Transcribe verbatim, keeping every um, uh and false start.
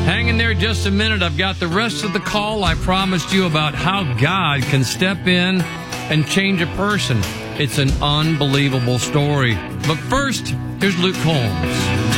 Hang in there just a minute. I've got the rest of the call I promised you about how God can step in and change a person. It's an unbelievable story. But first, here's Luke Combs.